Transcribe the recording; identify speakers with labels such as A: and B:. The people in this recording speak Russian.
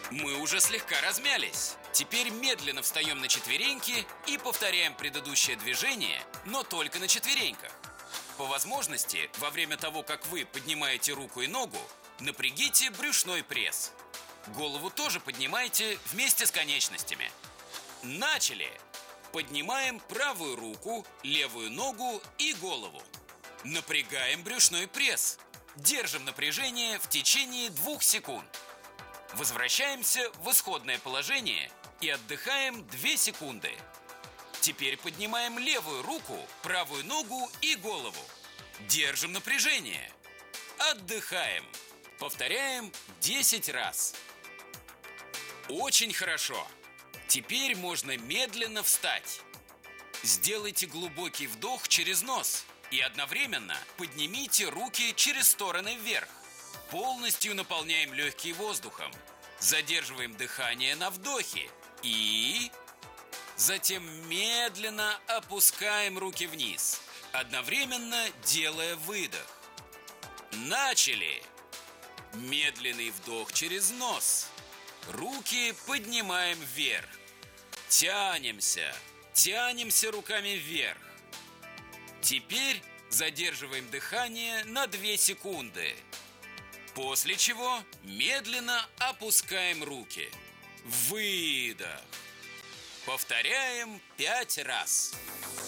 A: Мы уже слегка размялись. Теперь медленно встаем на четвереньки и повторяем предыдущее движение, но только на четвереньках. По возможности, во время того, как вы поднимаете руку и ногу, напрягите брюшной пресс. Голову тоже поднимайте вместе с конечностями. Начали! Поднимаем правую руку, левую ногу и голову. Напрягаем брюшной пресс. Держим напряжение в течение 2 секунд. Возвращаемся в исходное положение и отдыхаем 2 секунды. Теперь поднимаем левую руку, правую ногу и голову. Держим напряжение. Отдыхаем. Повторяем 10 раз. Очень хорошо. Теперь можно медленно встать. Сделайте глубокий вдох через нос и одновременно поднимите руки через стороны вверх. Полностью наполняем легкие воздухом. Задерживаем дыхание на вдохе и... Затем медленно опускаем руки вниз, одновременно делая выдох. Начали! Медленный вдох через нос. Руки поднимаем вверх. Тянемся руками вверх. Теперь задерживаем дыхание на 2 секунды. После чего медленно опускаем руки. Выдох. Повторяем 5 раз.